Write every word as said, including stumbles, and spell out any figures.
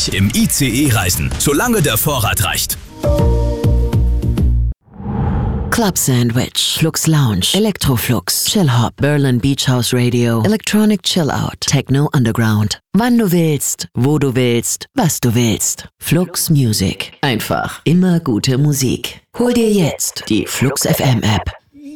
günstig im I C E reisen, solange der Vorrat reicht. Club Sandwich, Flux Lounge, Electroflux, Chill Hop, Berlin Beach House Radio, Electronic Chill Out, Techno Underground. Wann du willst, wo du willst, was du willst. Flux Music. Einfach immer gute Musik. Hol dir jetzt die Flux F M App.